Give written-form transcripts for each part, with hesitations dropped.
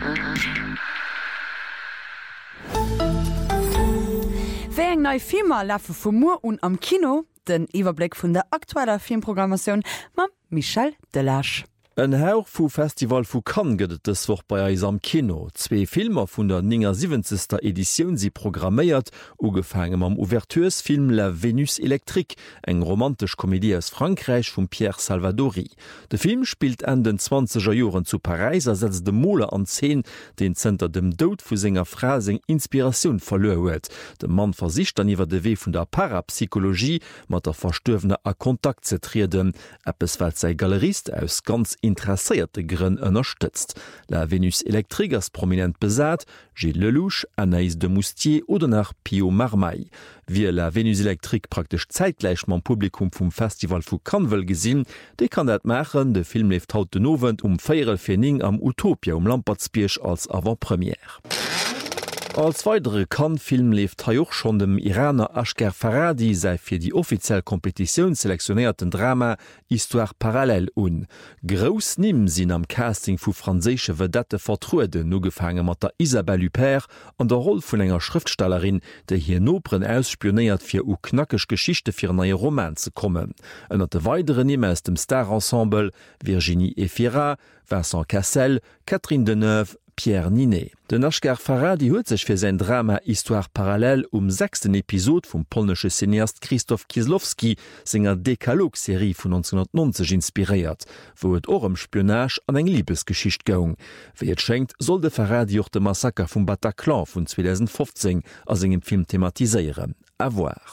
Wer eng neii Filmer läfe vum Mur und am Kino, den Iwerblick vun der aktueller Filmprogrammation mam Michel Delage. Ein Hauch vu Festival vu Cannes gëtt es woch bei eis am Kino. 2 Filmer vun der 70. Edition sie programméiert, ugefangem am Ouvertursfilm La Venus Electrique, eng romantisch Komödie aus Frankreich vum Pierre Salvadori. De Film spielt an den 20er Joren zu Paris, setzt de Mole an 10, den zenter dem Dod vu senger Fra seg Inspiration verloren huet. De Mann versicht an iwwer de Weh vun der Parapsychologie mat der Verstöwene a Kontakt ze triden, es weil sei Galerist aus ganz interessierte Grünn unterstützt. La Venus Electrique ist prominent besat, Gilles Lelouch, Anaïs de Moustier oder nach Pio Marmaille. Wie La Venus Electrique praktisch zeitgleich mam Publikum vom Festival vu Cannes gesinn, de kann dat machen, de Film lebt haut den Abend 4:00 am Utopia Lampertspierch als Avantpremière. Als weitere Cannes-Film lebt auch schon dem Iraner Ashghar Farhadi sei fir die offiziell Kompetition selektionierten Drama Histoire parallèle un. Gros nimm sinn am Casting vu franzésche Vedette vertruede nogefangen mat der Isabelle Huppert an der Rolle vun enger Schriftstellerin, der hier nobren ausspioniert fir u knackeg Geschichte fir neue Roman zu kommen. Ennner de weitere nimm aus dem Starensemble Virginie Efira, Vincent Cassel, Catherine Deneuve, Pierre Ninet. Den Ashghar Farhadi huet sech fir sein Drama Histoire parallèle 6. Episode vum polnesche Cineast Krzysztof Kieslowski senger Dekalog-Serie vun 1990 inspiriert, wo et orem Spionage an eng Liebesgeschicht goung. Wie et schenkt, soll de Farhadi och de Massaker vum Bataclan vun 2015 as engem Film thematiseieren. A voir.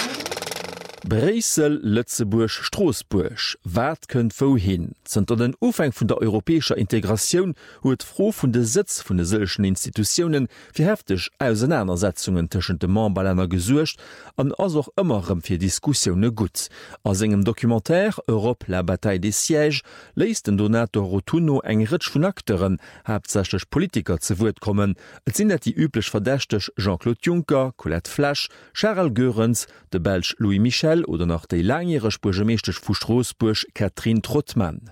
Bresel, Lützeburg, Straßburg. Wat könnt wohin? Zunter den Ufang vun der europäischer Integration huet froh vun de Sitz vun de selschen Institutionen fir heftig Auseinandersetzungen tschen de Memberländer gesuercht an as auch immerem fir Diskussionune gut. As engem Dokumentär Europe la Bataille des Sièges leist den Donator Rotuno eng Ritsch vun Akteuren, hauptsächlich Politiker zu Wort kommen, et sind net die üblich verdächtig Jean-Claude Juncker, Colette Flasch, Charles Goerens, de Belge Louis Michel oder nach déi langjährech Burgemeesterch vu Straßburg Catherine Trottmann.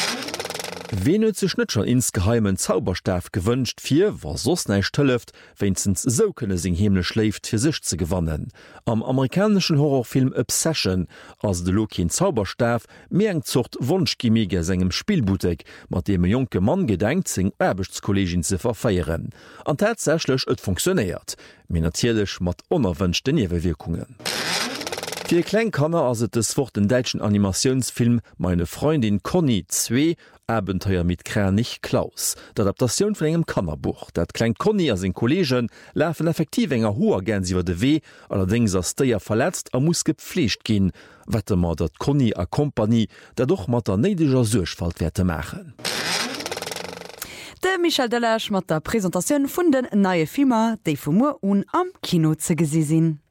Wen huet sech net schon insgeheimen Zauberstab gewünscht fir, war sos neich tëlleft, wennzens so kënne seg himle schläft fir sich ze gewannen. Am amerikanischen Horrorfilm Obsession ass de Lokin Zauberstab mé eng zocht Wunschgimige segem Spielbutek, mat dem e jonke Mann gedenkt seg Erbechtskollegin ze verfeieren. An tatsächlech et funktioniert, minatielech mat onerwënschte Niewewirkungen. Für Kleinkanner as es vor den deutschen Animationsfilm Meine Freundin Conny 2 Abenteuer mit Kranich Klaus. Die Adaptation von engem Kannerbuch. Dat klein Conny as en Kollegen läfen effektiv enger hoher gens iwwer de Weh, allerdings as Steier verletzt muss gepflegt gin. Wette mat dat Conny a Kompanie, der doch mat der neidiger Sorgfaltwerte machen. De Michel Delage mat der Präsentation vun den neue Filmer, déi vum Mur un am Kino ze gesi sinn.